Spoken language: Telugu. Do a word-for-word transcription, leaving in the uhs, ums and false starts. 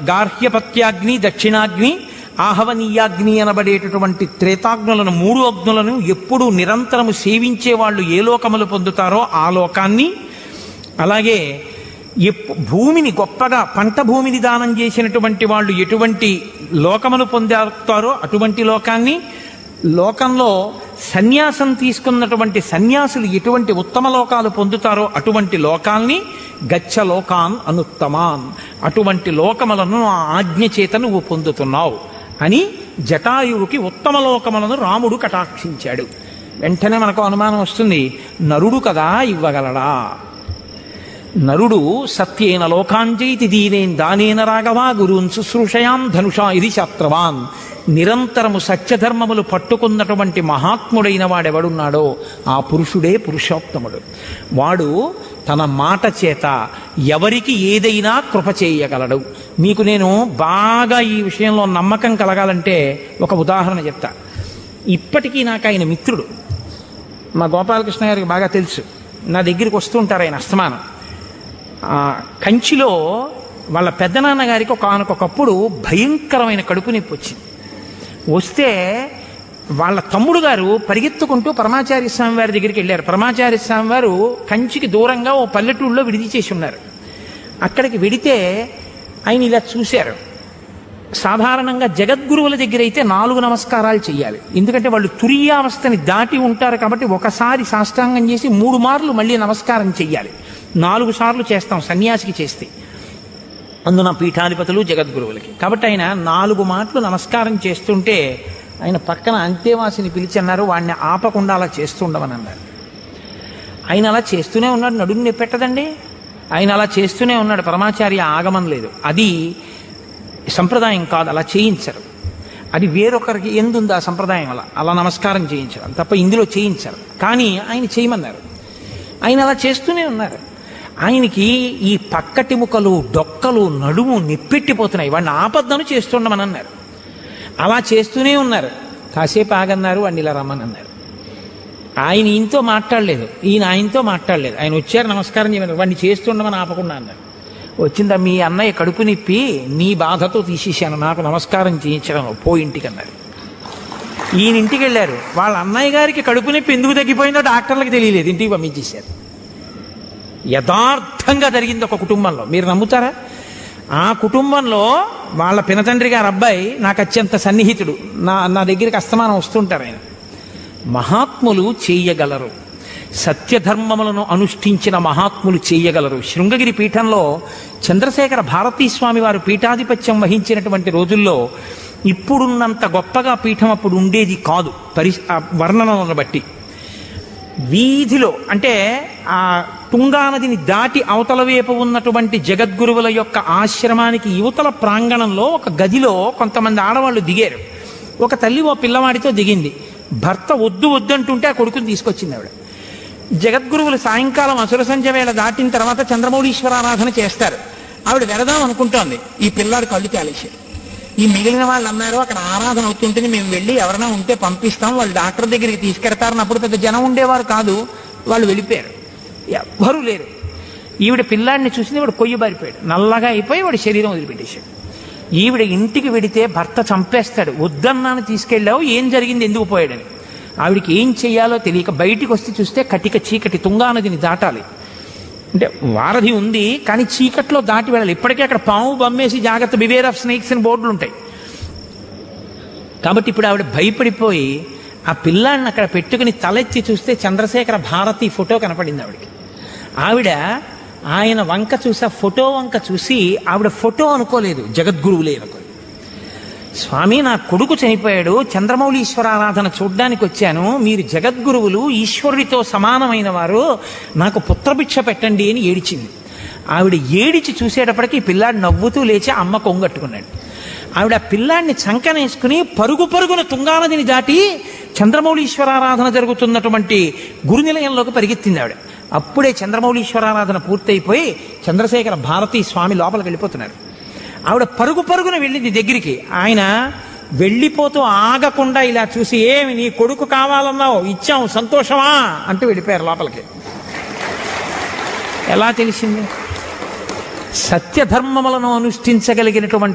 గార్హ్యపత్యాగ్ని, దక్షిణాగ్ని, ఆహవనీయాగ్ని అనబడేటటువంటి త్రేతాగ్నులను, మూడు అగ్నులను ఎప్పుడూ నిరంతరము సేవించే వాళ్ళు ఏ లోకములు పొందుతారో ఆ లోకాన్ని, అలాగే ఎప్పు భూమిని గొప్పగా పంట భూమిని దానం చేసినటువంటి వాళ్ళు ఎటువంటి లోకమును పొందుతారో అటువంటి లోకాన్ని, లోకంలో సన్యాసం తీసుకున్నటువంటి సన్యాసులు ఎటువంటి ఉత్తమ లోకాలు పొందుతారో అటువంటి లోకాల్ని, గచ్చ లోకాన్ అనుత్తమాన్, అటువంటి లోకములను ఆ ఆజ్ఞ చేత నువ్వు పొందుతున్నావు అని జటాయువుకి ఉత్తమ లోకములను రాముడు కటాక్షించాడు. వెంటనే మనకు అనుమానం వస్తుంది, నరుడు కదా ఇవ్వగలడా? నరుడు సత్యేన లోకాంజైతి దీనేన్ దానేన రాఘవా గురూన్ శుశ్రూషయాం ధనుషా ఇది శాస్త్రవాన్. నిరంతరము సత్యధర్మములు పట్టుకున్నటువంటి మహాత్ముడైన వాడెవడున్నాడో ఆ పురుషుడే పురుషోత్తముడు. వాడు తన మాట చేత ఎవరికి ఏదైనా కృప చేయగలడు. మీకు నేను బాగా ఈ విషయంలో నమ్మకం కలగాలంటే ఒక ఉదాహరణ చెప్తా. ఇప్పటికీ నాకు ఆయన మిత్రుడు, మా గోపాలకృష్ణ గారికి బాగా తెలుసు. నా దగ్గరికి వస్తూ ఉంటారు ఆయన అస్తమానం. కంచిలో వాళ్ళ పెద్దనాన్నగారికి ఒకనకొకప్పుడు భయంకరమైన కడుపు నొప్పి వచ్చింది. వస్తే వాళ్ళ తమ్ముడు గారు పరిగెత్తుకుంటూ పరమాచార్య స్వామి వారి దగ్గరికి వెళ్ళారు. పరమాచార్య స్వామి వారు కంచికి దూరంగా ఓ పల్లెటూళ్ళలో విడిది చేసి ఉన్నారు. అక్కడికి వెడితే ఆయన ఇలా చూశారు. సాధారణంగా జగద్గురువుల దగ్గర అయితే నాలుగు నమస్కారాలు చేయాలి, ఎందుకంటే వాళ్ళు తురీయావస్థని దాటి ఉంటారు కాబట్టి ఒకసారి సాష్టాంగం చేసి మూడు మార్లు మళ్ళీ నమస్కారం చెయ్యాలి. నాలుగు సార్లు చేస్తాం సన్యాసికి చేస్తే, అందున పీఠాధిపతులు జగద్గురువులకి. కాబట్టి ఆయన నాలుగు మాటలు నమస్కారం చేస్తుంటే ఆయన పక్కన అంతేవాసిని పిలిచి అన్నారు, వాడిని ఆపకుండా అలా చేస్తుండమని అన్నారు. ఆయన అలా చేస్తూనే ఉన్నాడు, నడుము నొప్పెట్టదండి. ఆయన అలా చేస్తూనే ఉన్నాడు. పరమాచార్య ఆగమం లేదు, అది సంప్రదాయం కాదు, అలా చేయించరు. అది వేరొకరికి ఎందుంది ఆ సంప్రదాయం, అలా అలా నమస్కారం చేయించడం తప్ప ఇందులో చేయించరు. కానీ ఆయన చేయమన్నారు. ఆయన అలా చేస్తూనే ఉన్నారు. ఆయనకి ఈ పక్కటిముకలు, డొక్కలు, నడుము నిప్పెట్టిపోతున్నాయి. వాడిని ఆపద్దను చేస్తుండమని అన్నారు. అలా చేస్తూనే ఉన్నారు. కాసేపు ఆగన్నారు, వాడిని ఇలా రమ్మని అన్నారు. ఆయన ఈయనతో మాట్లాడలేదు, ఈయన ఆయనతో మాట్లాడలేదు. ఆయన వచ్చారు, నమస్కారం చేయమన్నారు. వాడిని చేస్తుండమని ఆపకుండా అన్నారు. వచ్చిందా మీ అన్నయ్య కడుపు నిప్పి, నీ బాధతో తీసేశాను, నాకు నమస్కారం చేయించడం, పో ఇంటికి అన్నారు. ఈయన ఇంటికి వెళ్ళారు. వాళ్ళ అన్నయ్య గారికి కడుపు నొప్పి ఎందుకు తగ్గిపోయిందో డాక్టర్లకు తెలియలేదు, ఇంటికి పంపించేశారు. యథార్థంగా జరిగింది ఒక కుటుంబంలో. మీరు నమ్ముతారా? ఆ కుటుంబంలో వాళ్ళ పినతండ్రి గారు అబ్బాయి నాకు అత్యంత సన్నిహితుడు, నా నా దగ్గరికి అస్తమానం వస్తుంటారు. ఆయన మహాత్ములు చేయగలరు, సత్యధర్మములను అనుష్ఠించిన మహాత్ములు చేయగలరు. శృంగగిరి పీఠంలో చంద్రశేఖర భారతీ స్వామి వారు పీఠాధిపత్యం వహించినటువంటి రోజుల్లో ఇప్పుడున్నంత గొప్పగా పీఠం అప్పుడు ఉండేది కాదు. పరి వర్ణనలను బట్టి వీధిలో, అంటే ఆ తుంగానదిని దాటి అవతల వైపు ఉన్నటువంటి జగద్గురువుల యొక్క ఆశ్రమానికి యువతల ప్రాంగణంలో ఒక గదిలో కొంతమంది ఆడవాళ్ళు దిగారు. ఒక తల్లి ఓ పిల్లవాడితో దిగింది. భర్త వద్దు వద్దంటుంటే ఆ కొడుకుని తీసుకొచ్చింది ఆవిడ. జగద్గురువులు సాయంకాలం అసుర సంధ్య వేళ దాటిన తర్వాత చంద్రమౌళీశ్వరారాధన చేస్తారు. ఆవిడ వెళదాం అనుకుంటోంది. ఈ పిల్లాడు కళ్ళు కాలేశారు. ఈ మిగిలిన వాళ్ళు అన్నారు, అక్కడ ఆరాధన అవుతుంటుంది, మేము వెళ్ళి ఎవరైనా ఉంటే పంపిస్తాం, వాళ్ళు డాక్టర్ దగ్గరికి తీసుకెడతారని. అప్పుడు పెద్ద జనం ఉండేవారు కాదు, వాళ్ళు వెళ్ళిపోయారు, ఎవ్వరూ లేరు. ఈవిడ పిల్లాడిని చూసింది, వాడు కొయ్య బారిపోయాడు, నల్లగా అయిపోయి వాడి శరీరం వదిలిపెట్టేశాడు. ఈవిడ ఇంటికి వెడితే భర్త చంపేస్తాడు. వద్దన్నాను తీసుకెళ్ళావు, ఏం జరిగింది, ఎందుకు పోయాడని. ఆవిడికి ఏం చెయ్యాలో తెలియక బయటికి వస్తే చూస్తే కటిక చీకటి, తుంగానదిని దాటాలి. అంటే వారధి ఉంది కానీ చీకట్లో దాటి వెళ్ళాలి. ఇప్పటికే అక్కడ పాము బమ్మేసి జాగ్రత్త, బివేర్ ఆఫ్ స్నేక్స్ అని బోర్డులు ఉంటాయి. కాబట్టి ఇప్పుడు ఆవిడ భయపడిపోయి ఆ పిల్లాడిని అక్కడ పెట్టుకుని తలెత్తి చూస్తే చంద్రశేఖర భారతి ఫోటో కనపడింది ఆవిడకి. ఆవిడ ఆయన వంక చూసి, ఆ ఫోటో వంక చూసి ఆవిడ ఫోటో అనుకోలేదు, జగద్గురువులే అనుకో. స్వామి, నా కొడుకు చనిపోయాడు, చంద్రమౌళీశ్వరారాధన చూడ్డానికి వచ్చాను, మీరు జగద్గురువులు, ఈశ్వరుడితో సమానమైన వారు, నాకు పుత్రభిక్ష పెట్టండి అని ఏడిచింది. ఆవిడ ఏడిచి చూసేటప్పటికి పిల్లాడు నవ్వుతూ లేచి అమ్మ కొంగట్టుకున్నాడు. ఆవిడ పిల్లాడిని చంకనేసుకుని పరుగు పరుగున తుంగానదిని దాటి చంద్రమౌళీశ్వరారాధన జరుగుతున్నటువంటి గురునిలయంలోకి పరిగెత్తింది ఆవిడ. అప్పుడే చంద్రమౌళీశ్వరారాధన పూర్తయిపోయి చంద్రశేఖర భారతీ స్వామి లోపలికి వెళ్ళిపోతున్నారు. ఆవిడ పరుగు పరుగున వెళ్ళింది దగ్గరికి. ఆయన వెళ్ళిపోతూ ఆగకుండా ఇలా చూసి, ఏమి నీ కొడుకు కావాలన్నావు, ఇచ్చాం, సంతోషమా అంటూ వెళ్ళిపోయారు లోపలికి. ఎలా తెలిసింది? సత్యధర్మములను అనుష్ఠించగలిగినటువంటి